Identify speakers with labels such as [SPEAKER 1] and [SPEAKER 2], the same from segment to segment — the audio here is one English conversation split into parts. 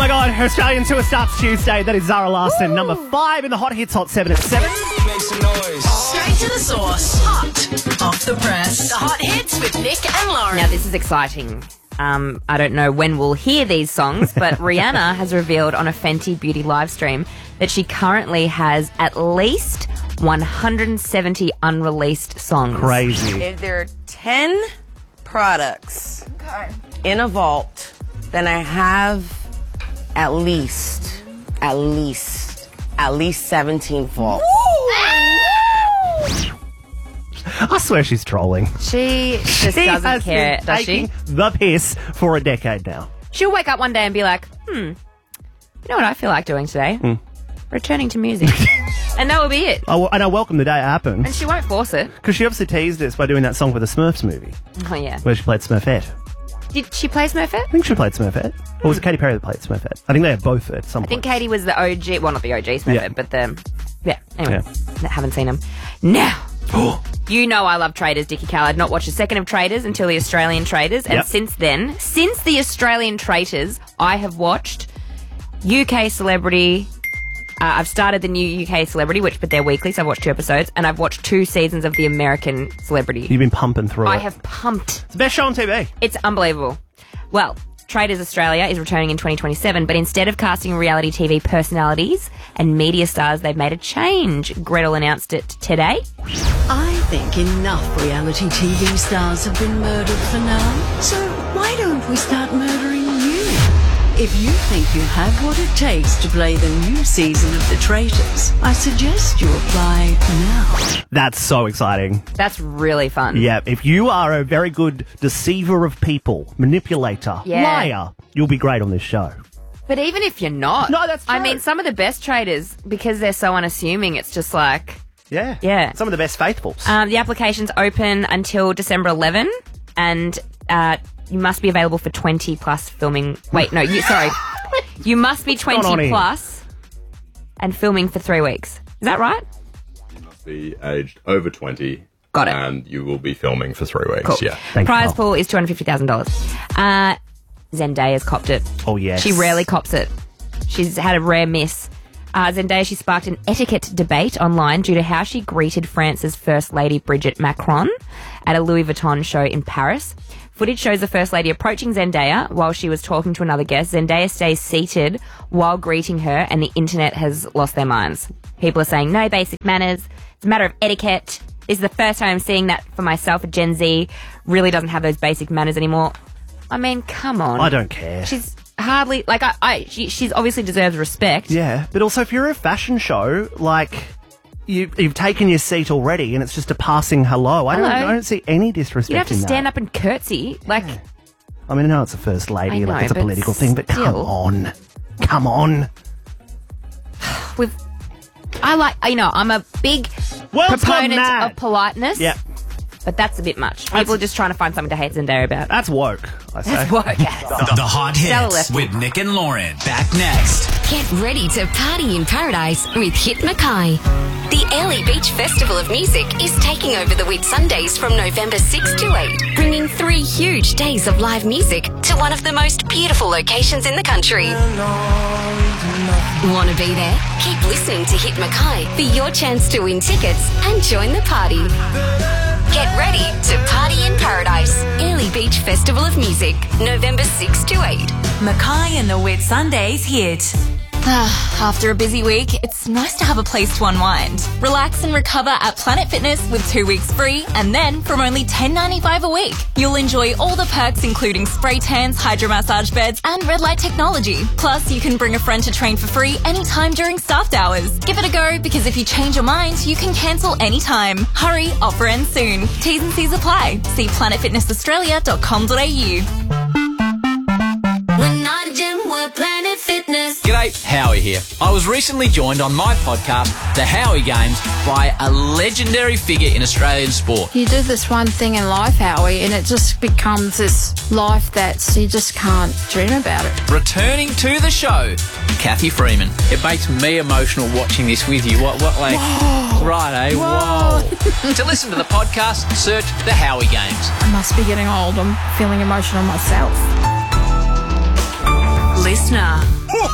[SPEAKER 1] my God, Australian Tour starts Tuesday. That is Zara Larsson, number 5 in the Hot Hits Hot 7 at 7.
[SPEAKER 2] Make some noise.
[SPEAKER 3] Straight to the source. Hot off the press. The Hot Hits with Nick and Lauren.
[SPEAKER 4] Now, this is exciting. I don't know when we'll hear these songs, but Rihanna has revealed on a Fenty Beauty live stream that she currently has at least 170 unreleased songs.
[SPEAKER 1] Crazy.
[SPEAKER 5] If there are 10 products in a vault, then I have at least 17 vaults.
[SPEAKER 1] I swear she's trolling.
[SPEAKER 4] She just doesn't care, does she?
[SPEAKER 1] Taking the piss for a decade now.
[SPEAKER 4] She'll wake up one day and be like, you know what I feel like doing today? Returning to music. And that will be it.
[SPEAKER 1] And I welcome the day it happens.
[SPEAKER 4] And she won't force it.
[SPEAKER 1] Because she obviously teased us by doing that song for the Smurfs movie,
[SPEAKER 4] Oh, yeah.
[SPEAKER 1] where she played Smurfette.
[SPEAKER 4] Did she play Smurfette?
[SPEAKER 1] I think she played Smurfette. Or was it Katy Perry that played Smurfette? I think they had both at some
[SPEAKER 4] I
[SPEAKER 1] point.
[SPEAKER 4] think Katie was the OG, well, not the OG Smurfette,
[SPEAKER 1] Yeah.
[SPEAKER 4] but the, anyway,
[SPEAKER 1] Yeah.
[SPEAKER 4] haven't seen them. Now, you know I love Traders, Dickie Khaled. Not watched a second of Traders until the Australian Traders. And
[SPEAKER 1] Yep.
[SPEAKER 4] since the Australian Traders, I have watched UK Celebrity. I've started the new UK Celebrity, but they're weekly, so I've watched 2 episodes. And I've watched 2 seasons of the American Celebrity.
[SPEAKER 1] You've been pumping through it.
[SPEAKER 4] I have pumped.
[SPEAKER 1] It's the best show on TV.
[SPEAKER 4] It's unbelievable. Well, Traders Australia is returning in 2027, but instead of casting reality TV personalities and media stars, they've made a change. Gretel announced it today.
[SPEAKER 3] I think enough reality TV stars have been murdered for now. So why don't we start murdering you? If you think you have what it takes to play the new season of The Traitors, I suggest you apply now.
[SPEAKER 1] That's so exciting.
[SPEAKER 4] That's really fun.
[SPEAKER 1] Yeah, if you are a very good deceiver of people, manipulator,
[SPEAKER 4] Yeah.
[SPEAKER 1] liar, you'll be great on this show.
[SPEAKER 4] But even if you're not.
[SPEAKER 1] No, that's
[SPEAKER 4] I
[SPEAKER 1] true.
[SPEAKER 4] mean, some of the best traders, because they're so unassuming, it's just like...
[SPEAKER 1] Yeah.
[SPEAKER 4] Yeah.
[SPEAKER 1] Some of the best faithfuls.
[SPEAKER 4] The application's open until December 11, and you must be available for 20 plus filming. Wait, no, sorry. You must be
[SPEAKER 1] going on
[SPEAKER 4] 20
[SPEAKER 1] here?
[SPEAKER 4] plus and filming for 3 weeks. Is that right?
[SPEAKER 6] Be aged over 20.
[SPEAKER 4] Got it.
[SPEAKER 6] And you will be filming for 3 weeks.
[SPEAKER 4] Cool.
[SPEAKER 6] Yeah.
[SPEAKER 1] Thank you,
[SPEAKER 4] Prize
[SPEAKER 1] Carl.
[SPEAKER 4] pool is $250,000. Zendaya's copped it.
[SPEAKER 1] Oh, yes.
[SPEAKER 4] She rarely cops it. She's had a rare miss. Zendaya, she sparked an etiquette debate online due to how she greeted France's First Lady Brigitte Macron at a Louis Vuitton show in Paris. Footage shows the First Lady approaching Zendaya while she was talking to another guest. Zendaya stays seated while greeting her, and the internet has lost their minds. People are saying, no basic manners. It's a matter of etiquette. This is the first time I'm seeing that for myself. A Gen Z really doesn't have those basic manners anymore. I mean, come on.
[SPEAKER 1] I don't care.
[SPEAKER 4] She's hardly, like, she's obviously deserves respect.
[SPEAKER 1] Yeah, but also if you're a fashion show, like, you've taken your seat already and it's just a passing hello. I don't see any disrespect
[SPEAKER 4] You have to
[SPEAKER 1] in
[SPEAKER 4] stand
[SPEAKER 1] that.
[SPEAKER 4] up and curtsy. Like,
[SPEAKER 1] I mean, I know it's a first lady,
[SPEAKER 4] I know,
[SPEAKER 1] like it's a
[SPEAKER 4] but
[SPEAKER 1] political thing, but come
[SPEAKER 4] still.
[SPEAKER 1] on. Come on.
[SPEAKER 4] I'm a big
[SPEAKER 1] World's gone
[SPEAKER 4] proponent
[SPEAKER 1] mad.
[SPEAKER 4] of politeness.
[SPEAKER 1] Yeah,
[SPEAKER 4] But that's a bit much. People are just trying to find something to hate Zendaya about.
[SPEAKER 1] that's woke, I say.
[SPEAKER 4] That's woke.
[SPEAKER 2] The Hot
[SPEAKER 4] Stella
[SPEAKER 2] Hits
[SPEAKER 4] left.
[SPEAKER 2] with Nick and Lauren. Back next.
[SPEAKER 7] Get ready to party in paradise with Hit Mackay. The Airlie Beach Festival of Music is taking over the Whitsundays from November 6 to 8, bringing 3 huge days of live music to one of the most beautiful locations in the country. Want to be there? Keep listening to Hit Mackay for your chance to win tickets and join the party. Get ready to party in paradise. Airlie Beach Festival of Music, November 6 to 8.
[SPEAKER 8] Mackay and the Whitsundays hit. After a busy week, it's nice to have a place to unwind. Relax and recover at Planet Fitness with 2 weeks free, and then from only $10.95 a week, you'll enjoy all the perks including spray tans, hydro massage beds, and red light technology. Plus, you can bring a friend to train for free anytime during staffed hours. Give it a go, because if you change your mind, you can cancel anytime. Hurry, offer ends soon. T's and C's apply. See planetfitnessaustralia.com.au.
[SPEAKER 7] We're not a gym, we're Planet Fitness.
[SPEAKER 9] G'day, Howie here. I was recently joined on my podcast, The Howie Games, by a legendary figure in Australian sport.
[SPEAKER 10] You do this one thing in life, Howie, and it just becomes this life that you just can't dream about it.
[SPEAKER 9] Returning to the show, Kathy Freeman. It makes me emotional watching this with you. What, like, whoa. Right, eh? Whoa. To listen to the podcast, search The Howie Games.
[SPEAKER 10] I must be getting old. I'm feeling emotional myself.
[SPEAKER 8] Listener.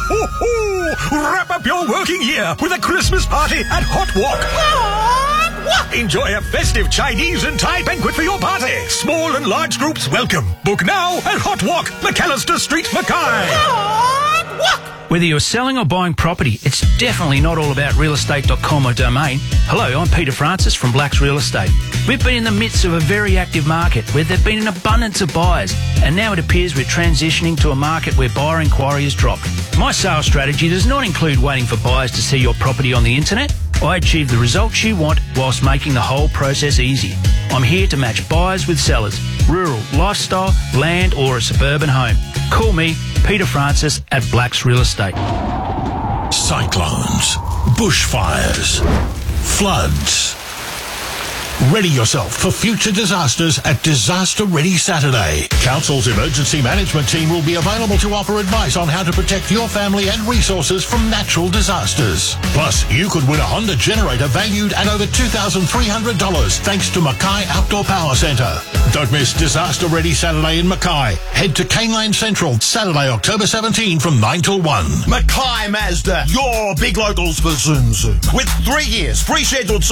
[SPEAKER 11] up your working year with a Christmas party at Hot Wok. Enjoy a festive Chinese and Thai banquet for your party. Small and large groups welcome. Book now at Hot Wok, McAllister Street, Mackay.
[SPEAKER 12] Whether you're selling or buying property, it's definitely not all about realestate.com or Domain. Hello, I'm Peter Francis from Blacks Real Estate. We've been in the midst of a very active market where there've been an abundance of buyers, and now it appears we're transitioning to a market where buyer inquiry has dropped. My sales strategy does not include waiting for buyers to see your property on the internet. I achieve the results you want whilst making the whole process easy. I'm here to match buyers with sellers, rural, lifestyle, land or a suburban home. Call me, Peter Francis at Blacks Real Estate.
[SPEAKER 13] Cyclones, bushfires, floods. Ready yourself for future disasters at Disaster Ready Saturday. Council's emergency management team will be available to offer advice on how to protect your family and resources from natural disasters. Plus, you could win a Honda generator valued at over $2,300 thanks to Mackay Outdoor Power Centre. Don't miss Disaster Ready Saturday in Mackay. Head to Cane Lane Central, Saturday, October 17 from 9 till 1.
[SPEAKER 14] Mackay Mazda, your big locals for Zoom Zoom. With 3 years, free scheduled